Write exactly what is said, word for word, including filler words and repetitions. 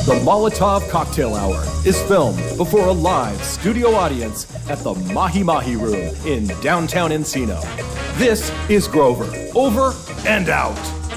The Molotov Cocktail Hour is filmed before a live studio audience at the Mahi Mahi Room in downtown Encino. This is Grover, over and out.